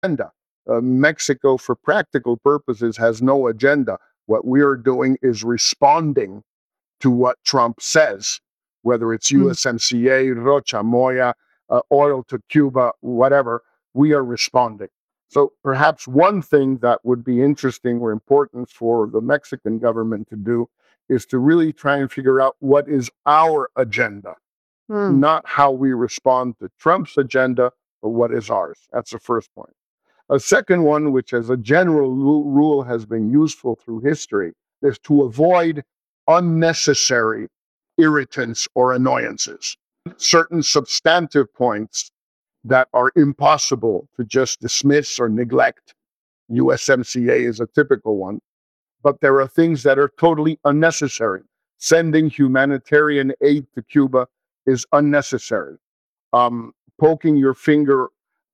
agenda. Mexico, for practical purposes, has no agenda. What we are doing is responding to what Trump says, whether it's Mm. USMCA, Rocha Moya, oil to Cuba, whatever, we are responding. So perhaps one thing that would be interesting or important for the Mexican government to do is to really try and figure out what is our agenda, not how we respond to Trump's agenda, but what is ours. That's the first point. A second one, which as a general rule has been useful through history, is to avoid unnecessary irritants or annoyances. Certain substantive points that are impossible to just dismiss or neglect. USMCA is a typical one, but there are things that are totally unnecessary. Sending humanitarian aid to Cuba is unnecessary. Poking your finger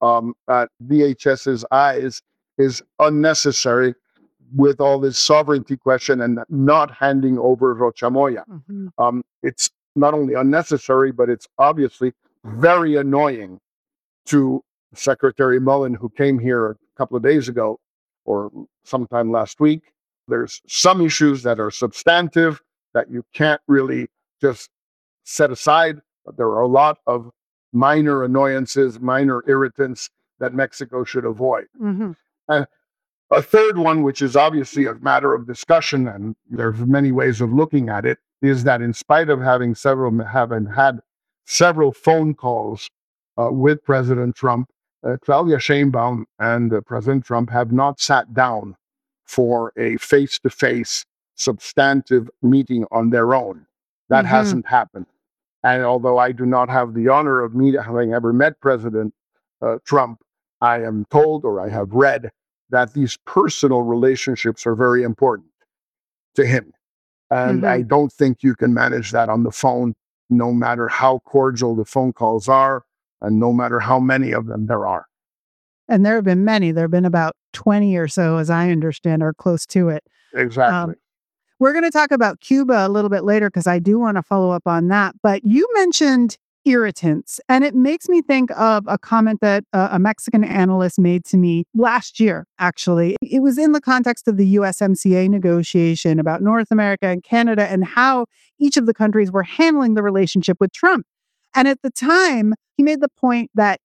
at DHS's eyes is unnecessary with all this sovereignty question and not handing over Rocha Moya. It's not only unnecessary, but it's obviously very annoying to Secretary Mullen, who came here a couple of days ago or sometime last week. There's some issues that are substantive that you can't really just set aside, but there are a lot of minor annoyances, minor irritants that Mexico should avoid. And a third one, which is obviously a matter of discussion, and there's many ways of looking at it, is that in spite of having had several phone calls with President Trump, Claudia Sheinbaum and President Trump have not sat down for a face-to-face substantive meeting on their own. That hasn't happened. And although I do not have the honor of having ever met President Trump, I am told or I have read that these personal relationships are very important to him. And I don't think you can manage that on the phone, no matter how cordial the phone calls are, and no matter how many of them there are. And there have been many. There have been about 20 or so, as I understand, or close to it. Exactly. We're going to talk about Cuba a little bit later because I do want to follow up on that. But you mentioned irritants, and it makes me think of a comment that a Mexican analyst made to me last year, actually. It was in the context of the USMCA negotiation about North America and Canada and how each of the countries were handling the relationship with Trump. And at the time, he made the point that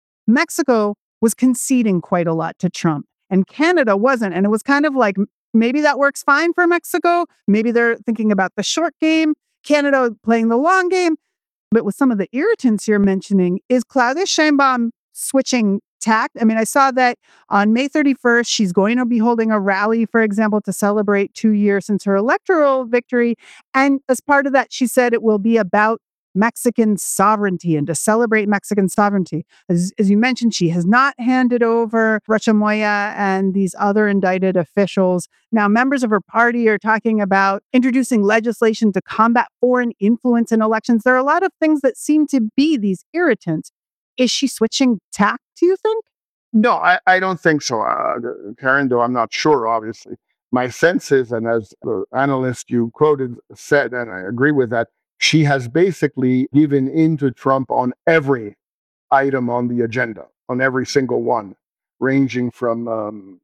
Mexico was conceding quite a lot to Trump and Canada wasn't. And it was kind of like, maybe that works fine for Mexico. Maybe they're thinking about the short game, Canada playing the long game. But with some of the irritants you're mentioning, is Claudia Sheinbaum switching tack? I mean, I saw that on May 31st, she's going to be holding a rally, for example, to celebrate 2 years since her electoral victory. And as part of that, she said it will be about Mexican sovereignty and to celebrate Mexican sovereignty. As you mentioned, she has not handed over Rocha Moya and these other indicted officials. Now, members of her party are talking about introducing legislation to combat foreign influence in elections. There are a lot of things that seem to be these irritants. Is she switching tack, do you think? No, I don't think so, Karen, though I'm not sure, obviously. My sense is, and as the analyst you quoted said, and I agree with that, she has basically given in to Trump on every item on the agenda, on every single one, ranging from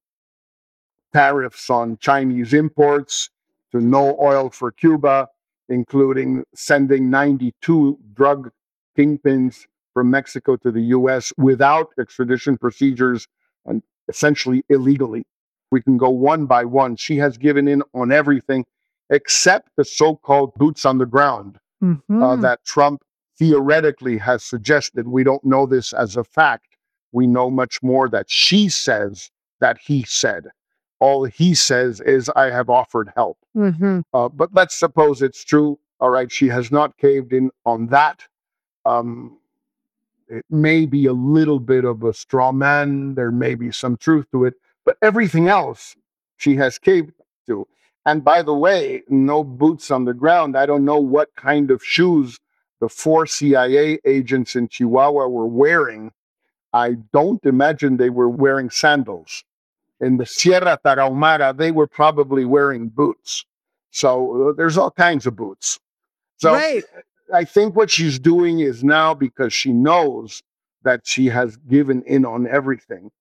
tariffs on Chinese imports to no oil for Cuba, including sending 92 drug kingpins from Mexico to the US without extradition procedures and essentially illegally. We can go one by one. She has given in on everything except the so-called boots on the ground that Trump theoretically has suggested. We don't know this as a fact. We know much more that she says that he said. All he says is, I have offered help. But let's suppose it's true. All right, she has not caved in on that. It may be a little bit of a straw man. There may be some truth to it. But everything else she has caved to. And by the way, no boots on the ground. I don't know what kind of shoes the 4 CIA agents in Chihuahua were wearing. I don't imagine they were wearing sandals. In the Sierra Tarahumara, they were probably wearing boots. So there's all kinds of boots. So Right. I think what she's doing is now, because she knows that she has given in on everything,